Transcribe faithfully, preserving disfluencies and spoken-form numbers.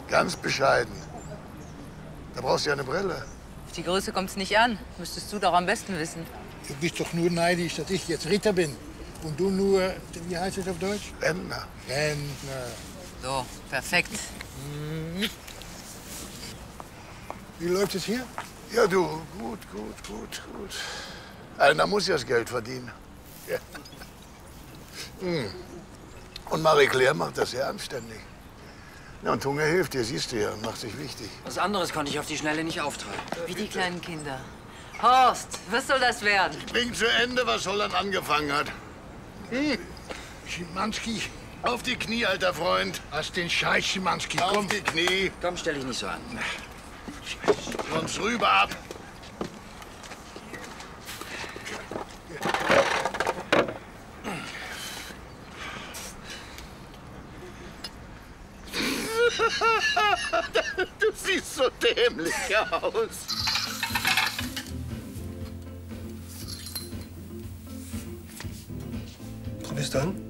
Ganz bescheiden. Da brauchst du ja eine Brille. Auf die Größe kommt's nicht an. Müsstest du doch am besten wissen. Du bist doch nur neidisch, dass ich jetzt Ritter bin. Und du nur, wie heißt es auf Deutsch? Rentner. Rentner. So, perfekt. Wie läuft es hier? Ja, du, gut, gut, gut, gut. Einer muss ja das Geld verdienen. Ja. Hm. Und Marie-Claire macht das sehr anständig. Ja, und Hunger hilft dir, siehst du ja, und macht sich wichtig. Was anderes konnte ich auf die Schnelle nicht auftreiben. Wie die kleinen Kinder. Horst, was soll das werden? Bring zu Ende, was Holland angefangen hat. Hm. Schimanski, Auf die Knie, alter Freund. hast den Scheiß Schimanski. Auf Komm. die Knie. Komm, stell dich nicht so an. Kommst rüber ab. Du siehst so dämlich aus. Probier's dann.